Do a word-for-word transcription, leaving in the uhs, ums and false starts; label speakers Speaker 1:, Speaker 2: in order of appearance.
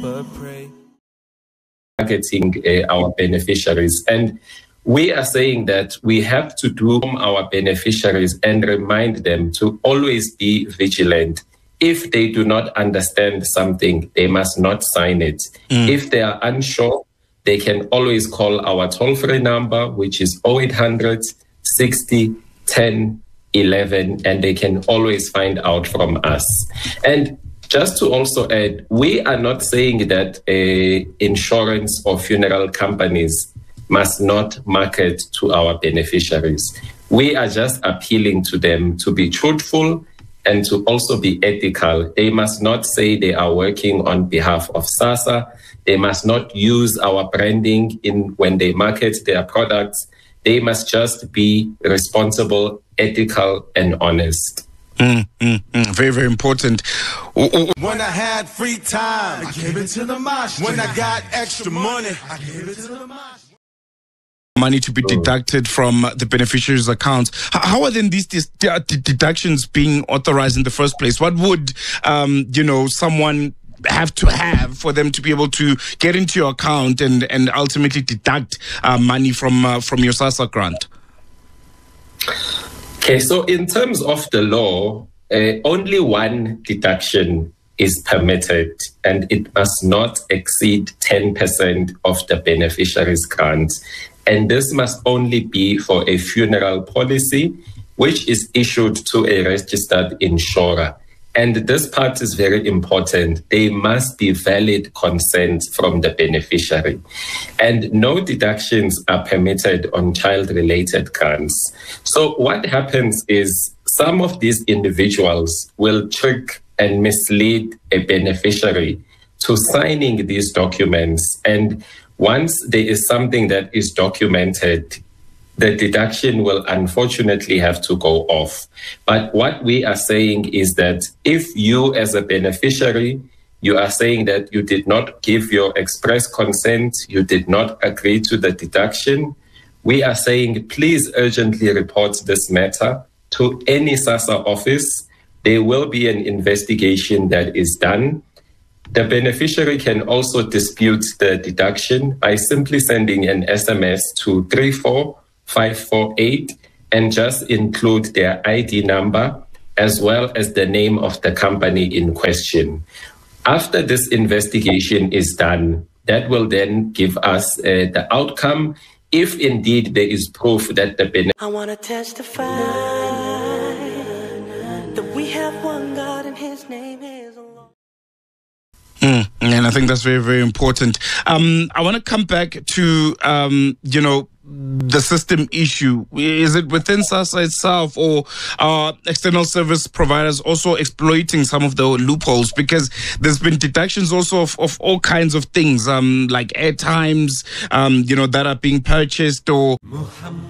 Speaker 1: Targeting uh, our beneficiaries. And we are saying that we have to do our beneficiaries and remind them to always be vigilant. If they do not understand something, they must not sign it. Mm. If they are unsure, they can always call our toll-free number, which is oh eight hundred, sixty, ten, eleven, and they can always find out from us. And just to also add, we are not saying that uh, insurance or funeral companies must not market to our beneficiaries. We are just appealing to them to be truthful and to also be ethical. They must not say they are working on behalf of SASSA. They must not use our branding in when they market their products. They must just be responsible, ethical, and honest.
Speaker 2: Mm, mm, mm. Very, very important.
Speaker 3: When I had free time, I gave it to the mosh. When I got extra money, I gave it to the mosh.
Speaker 2: Money to be deducted from the beneficiaries' accounts. How are then these deductions being authorized in the first place? What would, um, you know, someone have to have for them to be able to get into your account and, and ultimately deduct uh, money from uh, from your SASSA grant?
Speaker 1: Okay, so in terms of the law, uh, only one deduction is permitted, and it must not exceed ten percent of the beneficiary's grant. And this must only be for a funeral policy, which is issued to a registered insurer. And this part is very important. They must be valid consent from the beneficiary. And no deductions are permitted on child-related grants. So what happens is some of these individuals will trick and mislead a beneficiary to signing these documents. And once there is something that is documented, the deduction will unfortunately have to go off. But what we are saying is that if you as a beneficiary, you are saying that you did not give your express consent, you did not agree to the deduction, we are saying please urgently report this matter to any SASSA office. There will be an investigation that is done. The beneficiary can also dispute the deduction by simply sending an S M S to three four five four eight and just include their I D number as well as the name of the company in question. After this investigation is done, that will then give us uh, the outcome if indeed there is proof that the beneficiary...
Speaker 4: I want to testify that we have one God and his name is Allah.
Speaker 2: Mm, and I think that's very, very important. Um, I want to come back to, um, you know, the system issue. Is it within SASSA itself, or are external service providers also exploiting some of the loopholes? Because there's been deductions also of, of all kinds of things, um, like airtimes, um, you know, that are being purchased or...